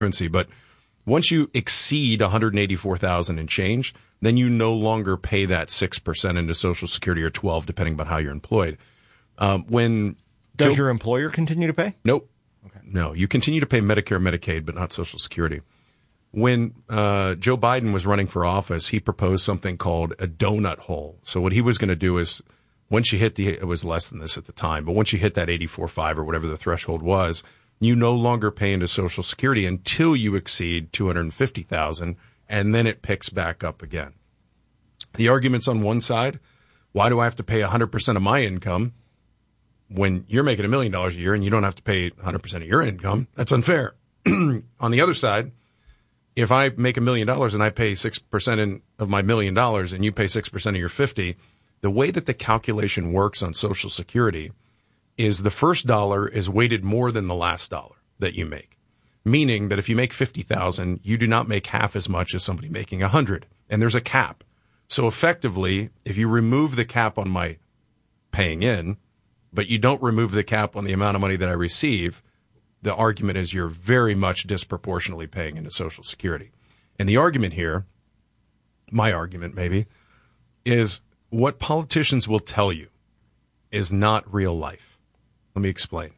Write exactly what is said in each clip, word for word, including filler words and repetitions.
currency, but once you exceed one hundred eighty-four thousand dollars and change, then you no longer pay that six percent into Social Security or twelve, depending on how you're employed. Um, when Does Joe, your employer continue to pay? Nope. Okay. No, you continue to pay Medicare, Medicaid, but not Social Security. When uh, Joe Biden was running for office, he proposed something called a donut hole. So what he was going to do is, once you hit the, it was less than this at the time, but once you hit that eighty-four point five or whatever the threshold was, you no longer pay into Social Security until you exceed two hundred fifty thousand dollars, and then it picks back up again. The argument's on one side, why do I have to pay one hundred percent of my income when you're making a million dollars a year and you don't have to pay one hundred percent of your income? That's unfair. On the other side, if I make a million dollars and I pay six percent in, of my million dollars and you pay six percent of your fifty, the way that the calculation works on Social Security is the first dollar is weighted more than the last dollar that you make. Meaning that if you make fifty thousand dollars, you do not make half as much as somebody making one hundred thousand dollars. And there's a cap. So effectively, if you remove the cap on my paying in, but you don't remove the cap on the amount of money that I receive, the argument is you're very much disproportionately paying into Social Security. And the argument here, my argument maybe, is what politicians will tell you is not real life. Let me explain.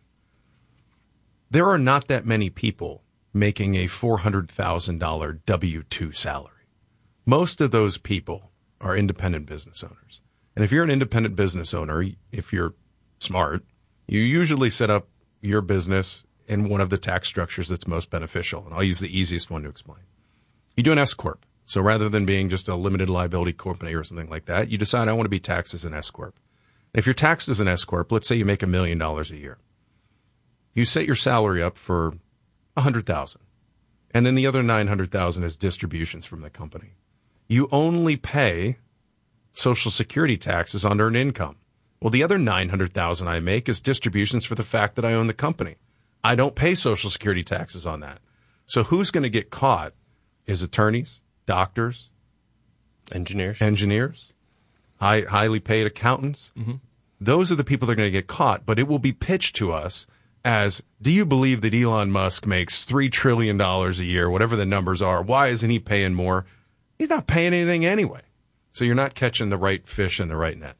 There are not that many people making a four hundred thousand dollars W two salary. Most of those people are independent business owners. And if you're an independent business owner, if you're smart, you usually set up your business in one of the tax structures that's most beneficial. And I'll use the easiest one to explain. You do an S-Corp. So rather than being just a limited liability company or something like that, you decide I want to be taxed as an S-Corp. If you're taxed as an S-Corp, let's say you make a million dollars a year. You set your salary up for one hundred thousand dollars. And then the other nine hundred thousand dollars is distributions from the company. You only pay Social Security taxes on earned income. Well, the other nine hundred thousand dollars I make is distributions for the fact that I own the company. I don't pay Social Security taxes on that. So who's going to get caught is attorneys, doctors, engineers, engineers, high, highly paid accountants. Mm-hmm. Those are the people that are going to get caught, but it will be pitched to us as, do you believe that Elon Musk makes three trillion dollars a year, whatever the numbers are? Why isn't he paying more? He's not paying anything anyway. So you're not catching the right fish in the right net.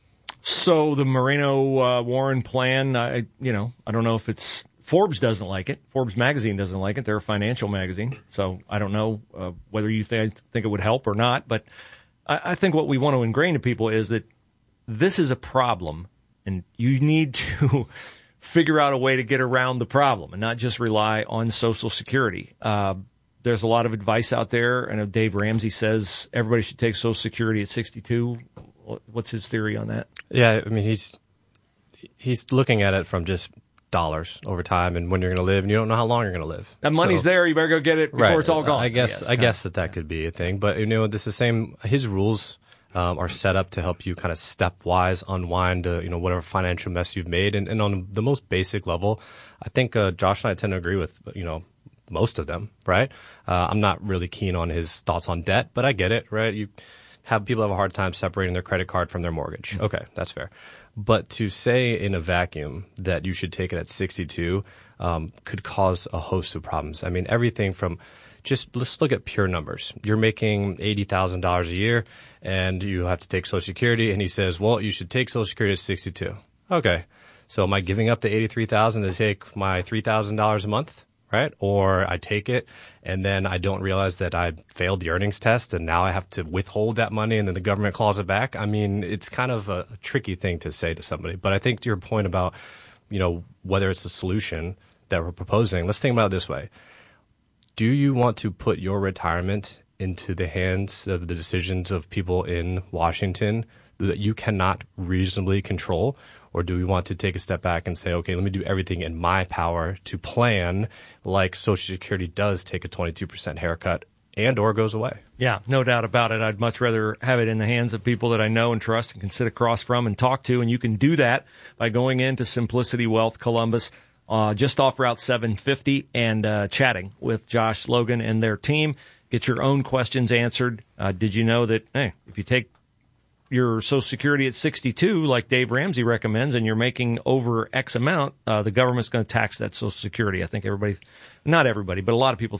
So the Moreno uh, Warren plan, I, you know, I don't know if it's Forbes doesn't like it. Forbes magazine doesn't like it. They're a financial magazine. So I don't know uh, whether you th- think it would help or not. But I, I think what we want to ingrain to people is that this is a problem, and you need to figure out a way to get around the problem and not just rely on Social Security. Uh, there's a lot of advice out there. I know Dave Ramsey says everybody should take Social Security at sixty-two. What's his theory on that? Yeah, I mean, he's he's looking at it from just dollars over time and when you're going to live, and you don't know how long you're going to live. That money's so, there. You better go get it before right. it's all gone. I guess I guess, I guess that that yeah. could be a thing. But, you know, this is the same. His rules um, are set up to help you kind of stepwise unwind, uh, you know, whatever financial mess you've made. And, and on the most basic level, I think uh, Josh and I tend to agree with, you know, most of them, right? Uh, I'm not really keen on his thoughts on debt, but I get it, right? You have people have a hard time separating their credit card from their mortgage. Mm-hmm. Okay, that's fair. But to say in a vacuum that you should take it at sixty-two um, could cause a host of problems. I mean, everything from just let's look at pure numbers. You're making eighty thousand dollars a year and you have to take Social Security, and he says, well, you should take Social Security at sixty-two. Okay, so am I giving up the eighty-three thousand dollars to take my three thousand dollars a month? Right? Or I take it and then I don't realize that I failed the earnings test and now I have to withhold that money and then the government claws it back. I mean, it's kind of a, a tricky thing to say to somebody. But I think to your point about, you know, whether it's a solution that we're proposing, let's think about it this way. Do you want to put your retirement into the hands of the decisions of people in Washington that you cannot reasonably control? Or do we want to take a step back and say, okay, let me do everything in my power to plan like Social Security does take a twenty-two percent haircut and or goes away? Yeah, no doubt about it. I'd much rather have it in the hands of people that I know and trust and can sit across from and talk to. And you can do that by going into Simplicity Wealth Columbus, uh, just off Route seven fifty, and uh, chatting with Josh Logan and their team. Get your own questions answered. Uh, did you know that, hey, if you take your Social Security at sixty-two, like Dave Ramsey recommends, and you're making over X amount, uh, the government's going to tax that Social Security. I think everybody not everybody, but a lot of people